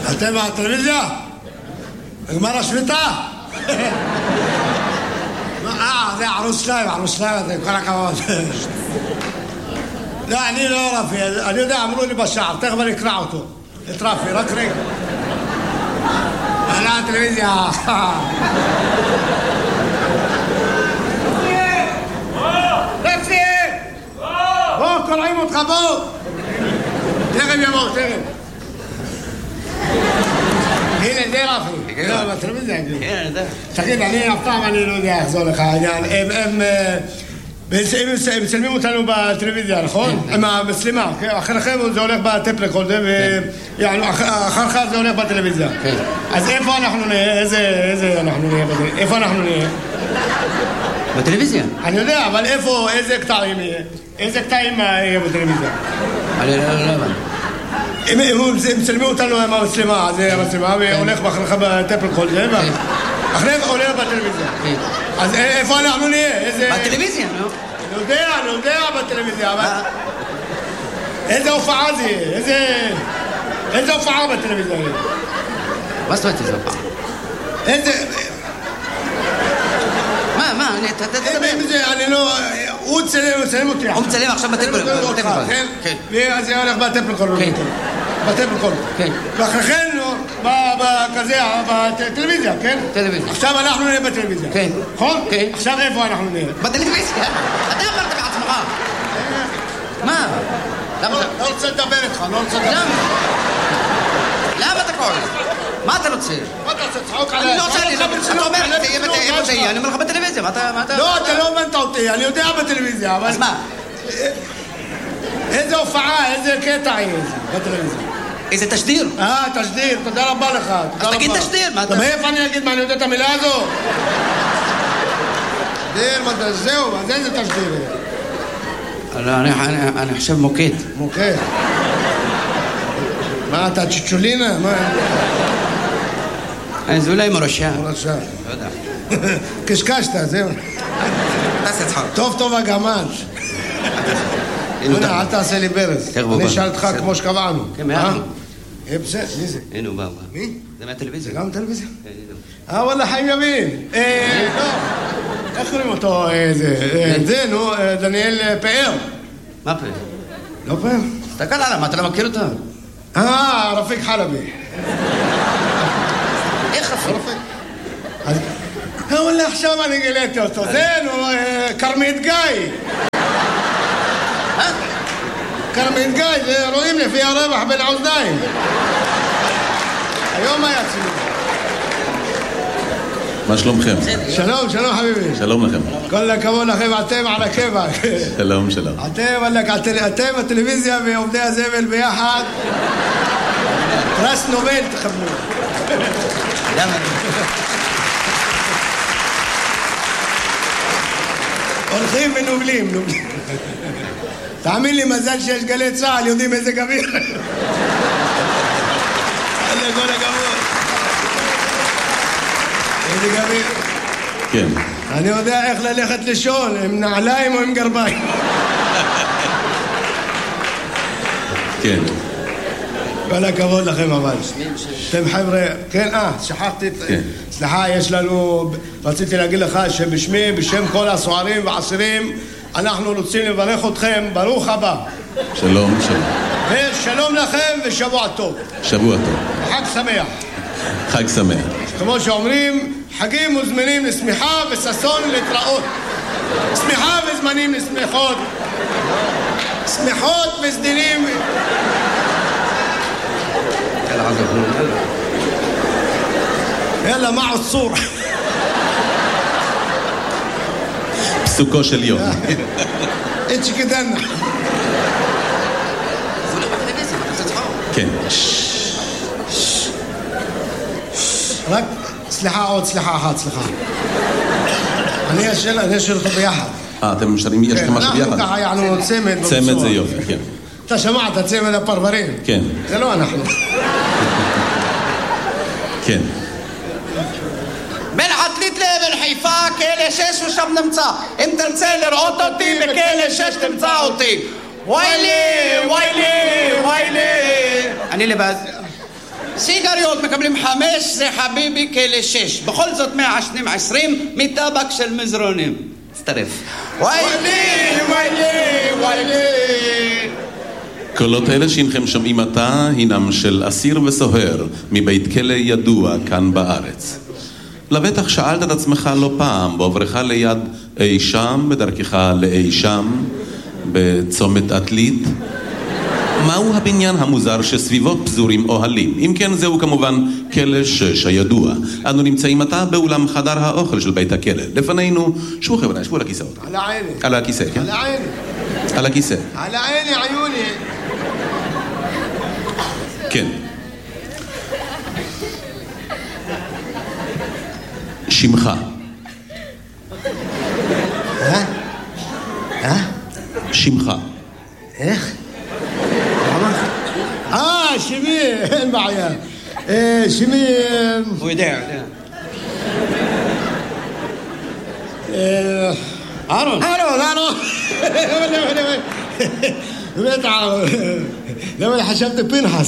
אתם מהטלוויזיה? נגמר השביתה? זה ערוץ 2, זה כל הכבוד. לא, אני לא רפי, אני יודע, אמרו לי בשער, תכף אני אקרא אותו. את רפי, רק רגע. אהלה, הטלוויזיה. רפי! בוא, קוראים אותך, בוא! תכף יבוא, תכף. הנה, זה רפי. לא, בטלוויזיה. כן, אני יודע. תגיד, אני אף פעם אני לא יודע איך זה הולך העניין. הם מצלמים אותנו בטלוויזיה, נכון? עם המצלמה. אחריכם זה הולך בטפ רקורדר, ואחריך זה הולך בטלוויזיה. אז איפה אנחנו נהיה? איזה אנחנו נהיה? איפה אנחנו נהיה? בטלוויזיה. אני יודע, אבל איפה, איזה קטעים יהיה? איזה קטעים יהיה בטלוויזיה? אני לא הבנתי. הם מצלמים אותנו עם המצלמה, זה המצלמה, והולך אחריך בטפ רקורדר, אחריך הולך בטלוויזיה. אז איפה אנחנו נהיה? בטלוויזיה, לא? אני יודע בטלוויזיה, אבל... איזה הופעה זה יהיה? איזה הופעה בטלוויזיה יהיה? מה זאת אומרת איזה הופעה? איזה... מה? אני לא... הוא צלם אותי. הוא מצלם עכשיו בטלוויזיה. כן. ואז זה הולך בטלוויזיה. בטלוויזיה. ואחריכן, בכזה, בטלוויזיה, כן? טלוויזיה. עכשיו אנחנו נהיה בטלוויזיה. כן. נכון? כן. עכשיו איפה אנחנו נהיה? בטלוויזיה. אתה אמרת בעצמך. מה? לא רוצה לדבר איתך, לא רוצה לדבר. למה אתה קורא? מה אתה רוצה? מה אתה רוצה? צחוק עליי. אני לא רוצה, אתה אומר, איפה זה יהיה? אני אומר לך בטלוויזיה, מה אתה... לא, אתה לא הבנת אותי, אני יודע בטלוויזיה, אבל... אז מה? איזה הופעה, איזה קטע יהיה בטלוויזיה? איזה תשדיר? תשדיר, תודה רבה לך. אז תגיד תשדיר, מה אתה... מאיפה אני אגיד מה, אני יודע את המילה הזו? תשדיר, זהו, אז איזה תשדיר? אני חושב מוקד. מוקד. מה, אתה צ'צ'ולינה? מה? זה אולי מורשה. מורשה. לא יודע. קשקשת, זהו. תעשה צחוק. טוב הגמד. אל תעשה לי ברז. אני אשאל אותך כמו שקבענו. כן, מעט. בסדר, מי זה? הנה הוא בא. מי? זה מהטלוויזיה. זה גם טלוויזיה? וואלה, חיים ימין. איך קוראים אותו? זה, נו, דניאל פאר. מה פאר? לא פאר? תסתכל עליו, מה אתה לא מכיר אותו? רפיק חלבי. איך רפיק? וואלה, עכשיו אני גיליתי אותו. זה, נו, קרמית גיא. קרמית גיא, זה רואים לפי הרווח בין האוזניים. היום היה צילום. מה שלומכם? שלום חביבי. שלום לכם. כל הכבוד לכם, אתם על הקבע. שלום. אתם הטלוויזיה ועובדי הזבל ביחד. פרס נובל תקבלו. למה? הולכים ונובלים. תאמין לי, מזל שיש גלי צהל, יודעים איזה גביר. כל הכבוד. איזה גביר. כן. אני יודע איך ללכת לישון, עם נעליים או עם גרביים. כן. כל הכבוד לכם אבל. אתם חבר'ה, כן, שכחתי, סליחה, יש לנו, רציתי להגיד לך שבשמי, בשם כל הסוערים והאסירים, אנחנו רוצים לברך אתכם, ברוך הבא. שלום. ושלום לכם ושבוע טוב. שבוע טוב. חג שמח. חג שמח. כמו שאומרים, חגים מוזמנים לשמחה וששון להתראות. שמחה וזמנים לשמחות. שמחות וסדינים. יאללה, מה עוצור? פסוקו של יום. איצ'י כדנה. כן. רק, סליחה, סליחה אחת. אני אשאיר אותו ביחד. אתם משארים, יש לכם משהו ביחד? אנחנו ככה יענו צמד. צמד זה יופי, כן. אתה שמעת, צמד הפרברים? כן. זה לא אנחנו. כן. בין עתלית לבין חיפה, כלא 6 ושם נמצא. אם תרצה לראות אותי, בכלא 6 תמצא אותי. ויילי. אני לבד. סיגריות מקבלים 5, זה חביבי כאלה 6. בכל זאת 120 מטבק של מזרונים. תצטרף. ויילי, ויילי, ויילי. קולות אלה שהנכם שומעים עתה הינם של אסיר וסוהר מבית כלא ידוע כאן בארץ. לבטח שאלת את עצמך לא פעם בעוברך ליד אי שם, בדרכך לאי שם, בצומת עתלית, מהו הבניין המוזר שסביבו פזורים אוהלים? אם כן, זהו כמובן כלא 6 הידוע. אנו נמצאים עתה באולם חדר האוכל של בית הכלא. לפנינו, שבו חבר'ה, שבו על הכיסאות. על העיני. על הכיסא, כן? על העיני. על הכיסא. על העיני, עיוני. כן. שמך. שמך. איך? שמי, אין בעיה. שמי... הוא יודע. אהרון. באמת למה חשבתי פנחס.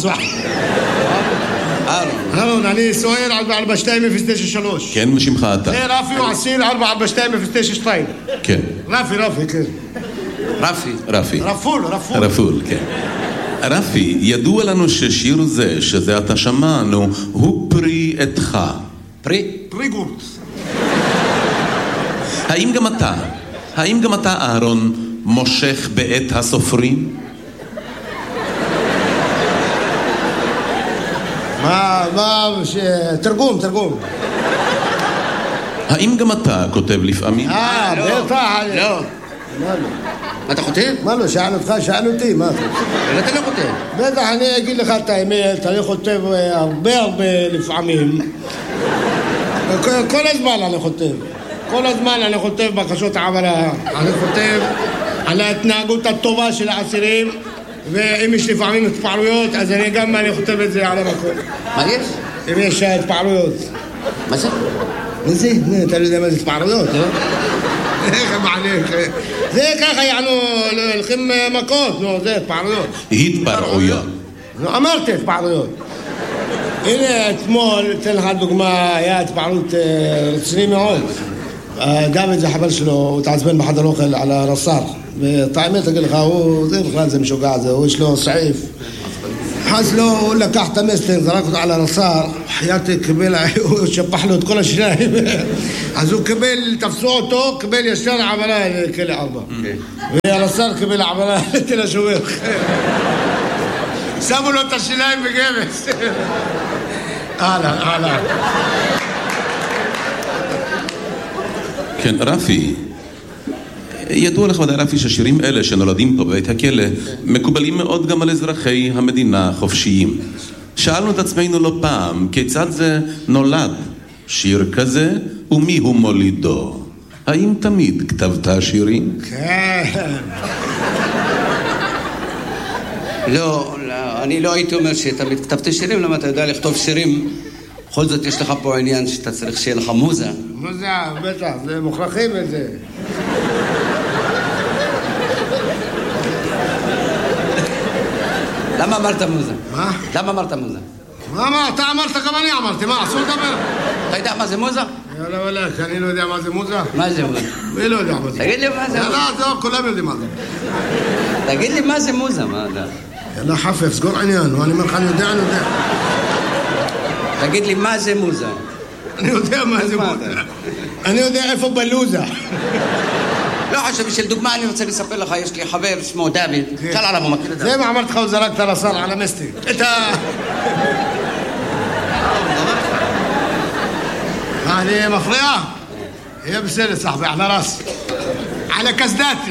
אהרון, אני סוער 442-093. כן, ושמך אתה? זה רפי ועסיל 442-092. כן. רפי, כן. רפי. רפול, כן. רפי, ידוע לנו ששיר זה, שזה אתה שמענו, הוא פרי עתך. פרי גורט. האם גם אתה, אהרון, מושך בעת הסופרים? תרגום. האם גם אתה כותב לפעמים? בטח. לא. מה אתה כותב? מה לא, שאל אותי, מה? אבל אתה לא כותב. בטח, אני אגיד לך את האמת, אני כותב הרבה לפעמים. כל הזמן אני כותב בקשות העברה. אני כותב על ההתנהגות הטובה של האסירים, ואם יש לפעמים התפעלויות, אז אני כותב את זה על המקום. מה יש? אם יש התפעלויות. מה זה? מה זה? אתה לא יודע מה זה התפעלויות, לא? איך מעליך? זה ככה יענו, הולכים מכות, זה התפעלויות. התפרעויות. אמרתי התפעלויות. הנה אתמול, אתן לך דוגמה, היה התפעלות רציני מאוד. דוד זה חבר שלו, הוא התעצבן בחדר אוכל על הרס"ר. וטעמת אגיד לך, זה בכלל זה משוגע, הוא יש לו סעיף. אז הוא לקח את המסטר, זרק אותו על הרס"ר, חייתי קיבל, הוא שפח לו את כל השיניים. אז הוא תפסו אותו, קיבל ישר עברה לכלא 4. והרס"ר קיבל עברה לתל השומר. שמו לו את השיניים בגבס. הלאה. כן, רפי, ידוע לך ודאי רפי ששירים אלה שנולדים פה בבית הכלא מקובלים מאוד גם על אזרחי המדינה החופשיים. שאלנו את עצמנו לא פעם כיצד זה נולד שיר כזה ומי הוא מולידו. האם תמיד כתבת שירים? כן. לא, אני לא הייתי אומר שתמיד כתבתי שירים, למה אתה יודע לכתוב שירים? בכל זאת יש לך פה עניין שאתה צריך שיהיה לך מוזה. מוזה, בטח, זה מוכרחים את זה. למה אמרת מוזה? מה? למה אמרת מוזה? מה? אתה אמרת גם אני אמרתי, מה? אסור לדבר? אתה יודע מה זה מוזה? יאללה, אני לא יודע מה זה מוזה. מה זה מוזה? אני לא יודע מה זה. תגיד לי מה זה מוזה. יאללה, זהו, כולם יודעים מה זה. תגיד לי מה זה מוזה, מה אתה? יאללה, חפף, סגור עניין, אני אומר לך, אני יודע. תגיד לי מה זה מוזה. אני יודע מה זה מוזה. אני יודע איפה בלוזה. לא חושב, בשביל דוגמה אני רוצה לספר לך, יש לי חבר שמו דוד, שאל עליו, הוא מכיר את זה. זה מה אמרת לך, הוא זרק את הרס"ר על המסטי. אני מפריע? יהיה בסדר, סחבי, על הרס. על הקסדתי.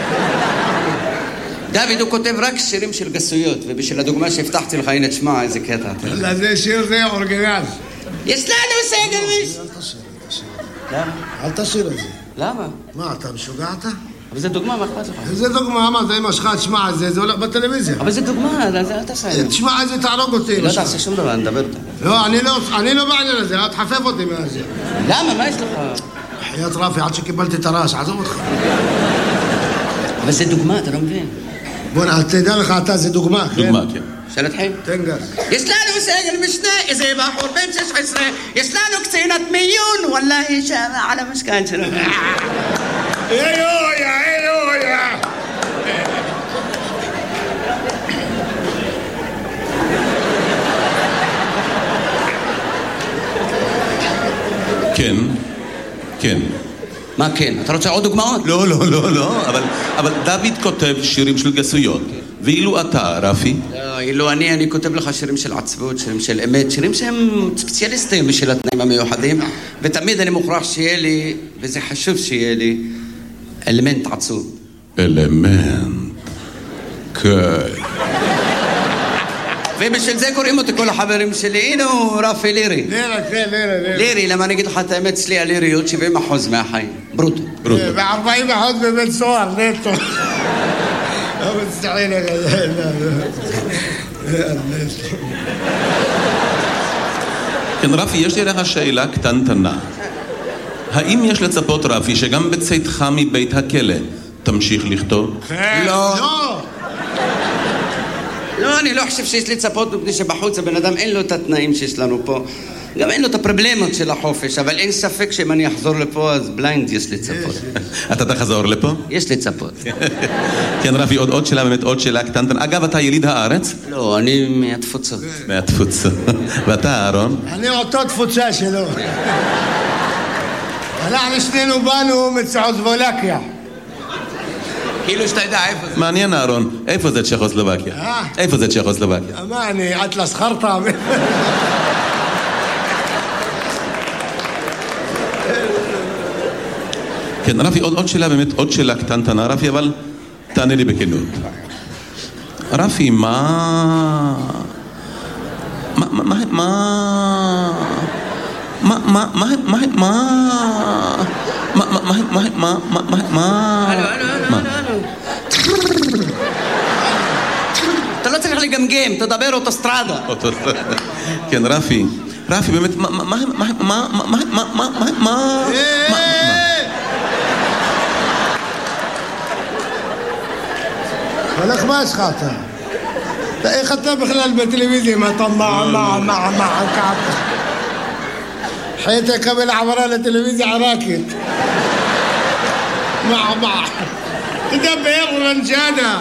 דוד, הוא כותב רק שירים של גסויות, ובשביל הדוגמה שהבטחתי לך, הנה תשמע, איזה קטע. לא, זה שיר זה אורגינל. יש לנו סגל מיש. למה? אל תשאיר את זה. למה? מה, אתה משוגע אתה? אבל זה דוגמה, מה אכפת לך? זה דוגמה, מה, זה אמא שלך, תשמע, זה הולך בטלוויזיה. אבל זה דוגמה, אל תעשה. תשמע, זה תערוג אותי. לא תעשה שום דבר, נדבר אותה. לא, אני לא בעניין הזה, אל תחפף אותי מהזה. למה? מה יש לך? חיית רפי, עד שקיבלתי את הרעש, עזוב אותך. אבל זה דוגמה, אתה לא מבין. בוא, תדע לך אתה, זה דוגמה, כן? דוגמה, כן. شلتحي تنقص يسلالو ساقل مشنا إذا بحور بين 16 يسلالو كسينة مليون والله شامع على مسكان شنو يا כן. מה כן? אתה רוצה עוד דוגמאות? לא, אבל דוד כותב שירים של גסויות. ואילו אתה, רפי? לא, אילו אני כותב לך שירים של עצבות, שירים של אמת, שירים שהם ספציאליסטים בשביל התנאים המיוחדים, ותמיד אני מוכרח שיהיה לי, וזה חשוב שיהיה לי, אלמנט עצוב. אלמנט. כן. ובשביל זה קוראים אותי כל החברים שלי, הנה הוא רפי לירי. לירי, למה אני אגיד לך את האמת שלי, הליריות 70% מהחיים. ברוטו. ו-40% בבית סוהר, נטו. לא מצטעין כן, רפי, יש לי לך שאלה קטנטנה. האם יש לצפות, רפי, שגם בצאתך מבית הכלא תמשיך לכתוב? לא. לא, אני לא חושב שיש לי צפות מפני שבחוץ הבן אדם אין לו את התנאים שיש לנו פה. גם אין לו את הפרובלמות של החופש, אבל אין ספק שאם אני אחזור לפה אז בליינד יש לי צפות. אתה תחזור לפה? יש לי צפות. כן, רפי, עוד שאלה, באמת עוד שאלה קטנטנה. אגב, אתה יליד הארץ? לא, אני מהתפוצות. מהתפוצות. ואתה, אהרון? אני אותו תפוצה שלו. אנחנו שנינו באנו מצ'כוסלובקיה. כאילו שאתה יודע איפה זה. מעניין, אהרון, איפה זה צ'כוסלובקיה? איפה זה צ'כוסלובקיה? מה, אני אטלס חרטה? כן, רפי, עוד שאלה, באמת עוד שאלה קטנטנה, רפי, אבל תענה לי בכנות. רפי, אתה לא צריך לגמגם, תדבר אוטוסטרדה. כן, רפי, באמת, הולך מה יש לך אתה? איך אתה בכלל בטלוויזיה? מה אתה حيث قبل عبارة لتلفزيون عراكي مع تدبر رنجانا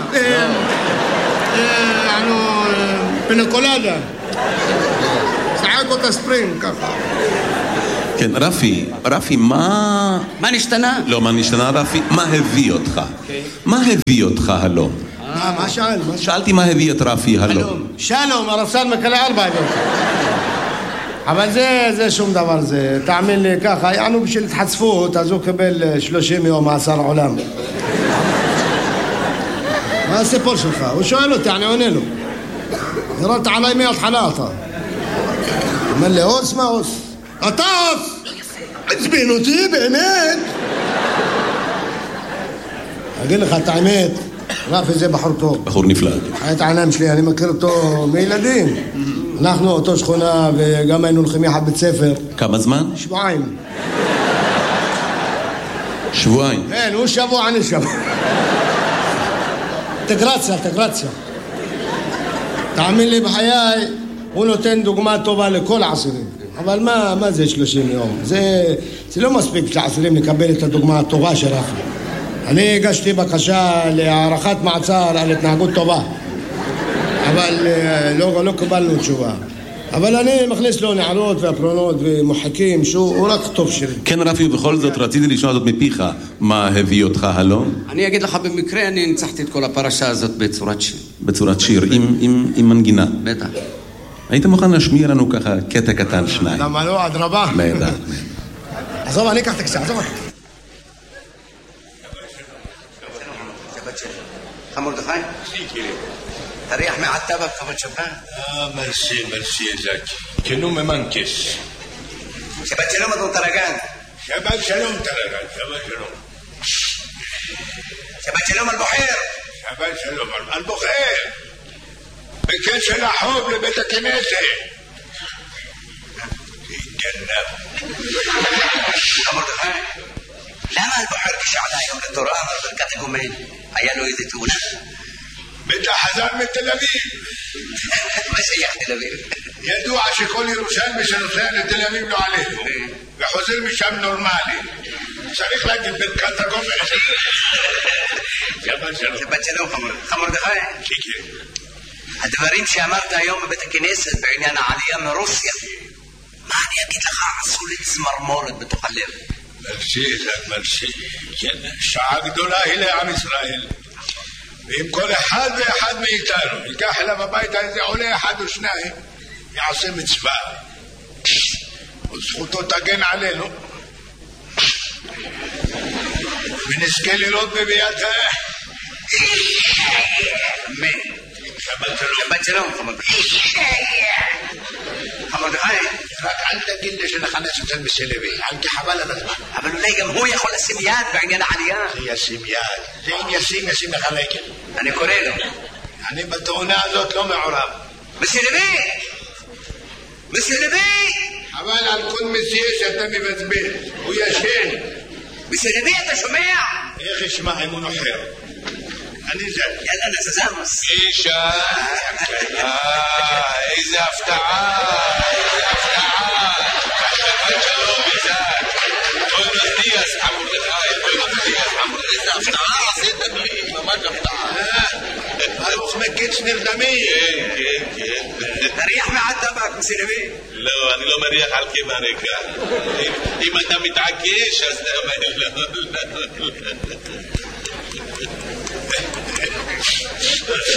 يعني بنكولادا ساعات سبرينج كفا כן, רפי, מה נשתנה? לא, מה נשתנה, רפי? מה הביא אותך? מה הביא אותך הלום? מה שאל? שאלתי מה הביא את רפי הלום. שלום, הרפסן מקלה 4 יום. אבל זה שום דבר, זה תאמין לי ככה, יענו בשביל התחצפות, אז הוא קבל 30 יום מאסר עולם. מה הסיפור שלך? הוא שואל אותי, אני עונה לו. ירדת עליי 100 התחלה אתה. אומר לי, אוס מה אוס? אתה אוס! עצבין אותי באמת! אגיד לך את האמת, רפי זה בחור טוב. בחור נפלא. חיית העיניים שלי, אני מכיר אותו מילדים. אנחנו אותו שכונה וגם היינו הולכים יחד בית ספר. כמה זמן? שבועיים. שבועיים? כן, הוא שבוע, אני שבוע. אינטגרציה. תאמין לי בחיי, הוא נותן דוגמה טובה לכל העשירים. אבל מה זה 30 יום? זה לא מספיק שהעשירים לקבל את הדוגמה הטובה של רפי. אני הגשתי בקשה להערכת מעצר על התנהגות טובה. אבל לא קיבלנו תשובה. אבל אני מכניס לו נערות והפרונות ומוחקים שהוא רק טוב שירים. כן, רפי, ובכל זאת רציתי לשאול זאת מפיך. מה הביא אותך הלום? אני אגיד לך במקרה, אני ניצחתי את כל הפרשה הזאת בצורת שיר. בצורת שיר, עם מנגינה. בטח. היית מוכן להשמיע לנו ככה קטע קטן 2? למה לא? אדרבה. נהדר. עזוב, אני אקח את הקצה, עזוב. מרדכי? تريح مع التبك قبل شبان مرسي يا زكي كنو ممنكس شباب شلوم دون ترقان شباب شلوم شباب شلوم البحير شباب شلوم البخير بكل شلحوب لبيت الكنيسة الجنة مردخي لما البحر كش على يوم الدرام بركاتكم مين عيالو يزيتون בטח חזר מתל אביב. מה שייך תל אביב? ידוע שכל ירושלמי שנוסע לתל אביב לא עלינו, וחוזר משם נורמלי. צריך להגיד ברכת הגומר. שבת שלום חמור דחי. כן. הדברים שאמרת היום בבית הכנסת בעניין העלייה מרוסיה, מה אני אגיד לך? עשו לי צמרמורת בתוך הלב. מרשי. שעה גדולה היא לעם ישראל. ואם כל אחד ואחד מאיתנו ייקח אליו הביתה איזה עולה אחד או שניים, יעשה מצווה. וזכותו תגן עלינו. ונזכה לראות בביאתה. שבת שלום חמור דחי. רק אל תגיד לי שנחנש אצל מסלבי, כי חבל על הזמן. אבל אולי גם הוא יכול לשים יד בעניין העלייה. ישים יד. זה אם ישים לך רגל. אני קורא לו. אני בתאונה הזאת לא מעורב. מסלבי! אבל על כל מסיע שאתה מבזבז, הוא ישן. מסלבי, אתה שומע? איך ישמע אם הוא נוחר? אני זה. יאללה נזזמוס. אישה. איזה הפתעה. שלום, איזק. בואי נדיאס, חמור דחי. איזה הפתעה עשית לי. ממש הפתעה. אלוף מקיץ נרדמי. כן. תריח מעט טבק, מסלבי. לא, אני לא מריח על קיבה ריקה. אם אתה מתעקש, אז לא.